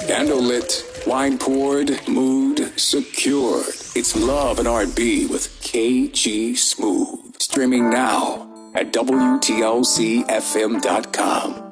Candle lit, wine poured, mood secured. It's Love and R&B with KG Smooth. Streaming now at WTLCFM.com.